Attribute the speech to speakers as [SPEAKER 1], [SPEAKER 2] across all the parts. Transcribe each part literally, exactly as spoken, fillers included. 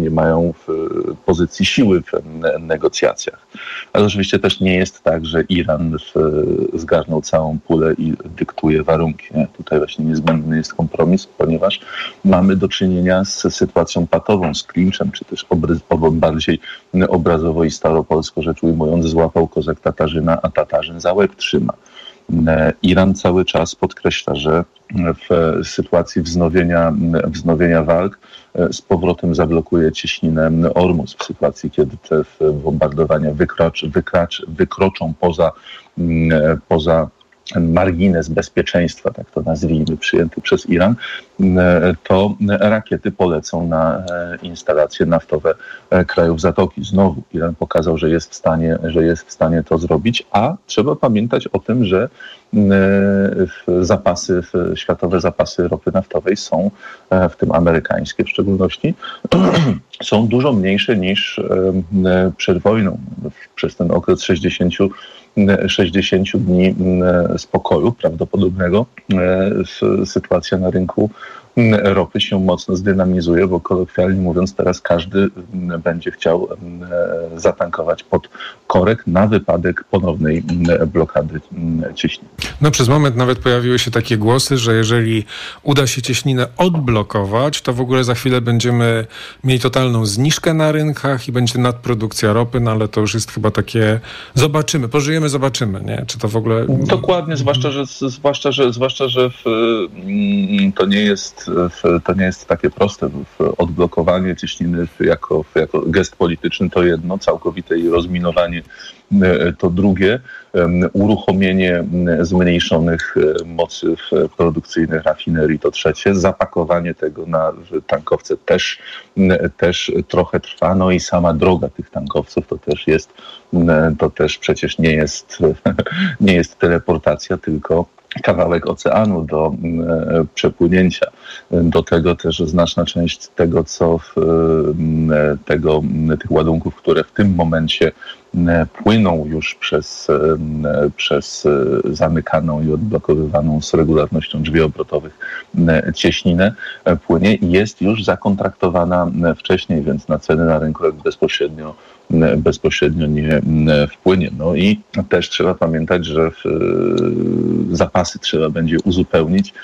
[SPEAKER 1] nie mają w pozycji siły w negocjacjach. Ale oczywiście też nie jest tak, że Iran w, zgarnął całą pulę i dyktuje warunki. Nie? Tutaj właśnie niezbędny jest kompromis, ponieważ mamy do czynienia z sytuacją patową, z klinczem, czy też obry, bardziej obrazowo i staropolsko rzecz ujmując, złapał kozak Tatarzyna, a Tatarzyn za łeb trzyma. Iran cały czas podkreśla, że w sytuacji wznowienia, wznowienia walk z powrotem zablokuje cieśninę Ormus. W sytuacji, kiedy te bombardowania wykrocz, wykracz, wykroczą poza, poza margines bezpieczeństwa, tak to nazwijmy, przyjęty przez Iran, to rakiety polecą na instalacje naftowe krajów Zatoki. Znowu Iran pokazał, że jest w stanie, że jest w stanie to zrobić, a trzeba pamiętać o tym, że zapasy, światowe zapasy ropy naftowej są, w tym amerykańskie w szczególności, są dużo mniejsze niż przed wojną. Przez ten okres sześćdziesięciu sześćdziesięciu dni spokoju prawdopodobnego sytuacja na rynku ropy się mocno zdynamizuje, bo kolokwialnie mówiąc teraz każdy będzie chciał zatankować pod korek na wypadek ponownej blokady cieśniny.
[SPEAKER 2] No przez moment nawet pojawiły się takie głosy, że jeżeli uda się cieśninę odblokować, to w ogóle za chwilę będziemy mieli totalną zniżkę na rynkach i będzie nadprodukcja ropy, no ale to już jest chyba takie zobaczymy, pożyjemy, zobaczymy, nie? Czy to w ogóle...
[SPEAKER 1] Dokładnie, zwłaszcza, że, zwłaszcza, że, zwłaszcza, że w, to nie jest to nie jest takie proste. Odblokowanie cieśniny jako, jako gest polityczny to jedno, całkowite jej rozminowanie to drugie, uruchomienie zmniejszonych mocy produkcyjnych rafinerii to trzecie, zapakowanie tego na tankowce też, też trochę trwa, no i sama droga tych tankowców to też jest, to też przecież nie jest, nie jest teleportacja, tylko kawałek oceanu do e, przepłynięcia. Do tego też znaczna część tego, co w, e, tego, tych ładunków, które w tym momencie e, płyną już przez, e, przez e, zamykaną i odblokowywaną z regularnością drzwi obrotowych e, cieśninę, e, płynie i jest już zakontraktowana wcześniej, więc na ceny na rynku bezpośrednio bezpośrednio nie wpłynie. No i też trzeba pamiętać, że zapasy trzeba będzie uzupełnić,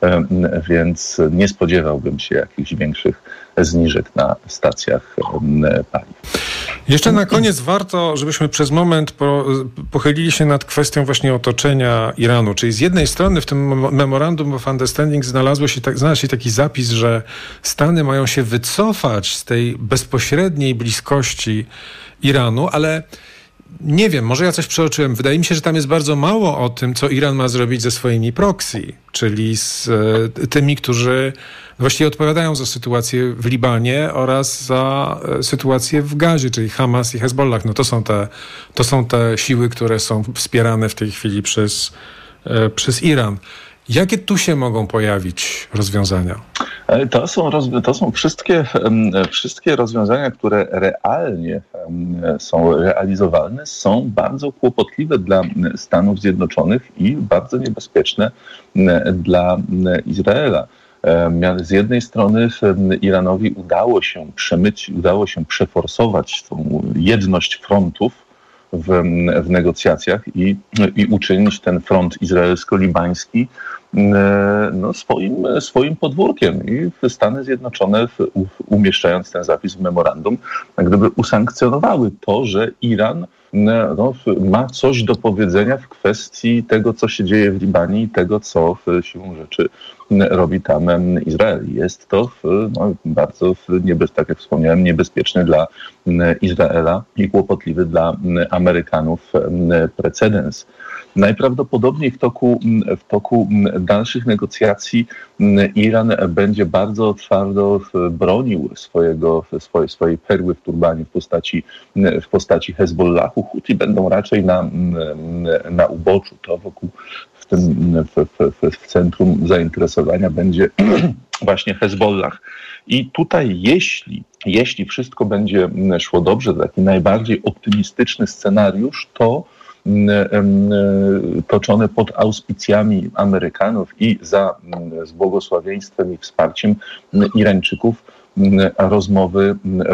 [SPEAKER 1] więc nie spodziewałbym się jakichś większych zniżek na stacjach paliw.
[SPEAKER 2] Jeszcze na koniec warto, żebyśmy przez moment po, pochylili się nad kwestią właśnie otoczenia Iranu. Czyli z jednej strony w tym Memorandum of Understanding znalazło się, tak, znalazł się taki zapis, że Stany mają się wycofać z tej bezpośredniej bliskości Iranu, ale nie wiem, może ja coś przeoczyłem. Wydaje mi się, że tam jest bardzo mało o tym, co Iran ma zrobić ze swoimi proxy, czyli z e, tymi, którzy właściwie odpowiadają za sytuację w Libanie oraz za e, sytuację w Gazie, czyli Hamas i Hezbollah. No to są te, to są te siły, które są wspierane w tej chwili przez, e, przez Iran. Jakie tu się mogą pojawić rozwiązania?
[SPEAKER 1] To są, to są wszystkie, wszystkie rozwiązania, które realnie są realizowalne, są bardzo kłopotliwe dla Stanów Zjednoczonych i bardzo niebezpieczne dla Izraela. Z jednej strony Iranowi udało się przemyć, udało się przeforsować tą jedność frontów w, w negocjacjach i, i uczynić ten front izraelsko-libański no, swoim, swoim podwórkiem. I Stany Zjednoczone, umieszczając ten zapis w memorandum, jak gdyby usankcjonowały to, że Iran no, ma coś do powiedzenia w kwestii tego, co się dzieje w Libanie i tego, co siłą rzeczy robi tam Izrael. Jest to no, bardzo, niebez, tak jak wspomniałem, niebezpieczny dla Izraela i kłopotliwy dla Amerykanów precedens. Najprawdopodobniej w toku, w toku dalszych negocjacji Iran będzie bardzo twardo bronił swojego, swojej, swojej perły w turbanie w postaci, w postaci Hezbollahu. Huti będą raczej na, na uboczu. To wokół w tym w, w, w centrum zainteresowania będzie właśnie Hezbollah. I tutaj jeśli, jeśli wszystko będzie szło dobrze, taki najbardziej optymistyczny scenariusz, to toczone pod auspicjami Amerykanów i za z błogosławieństwem i wsparciem Irańczyków rozmowy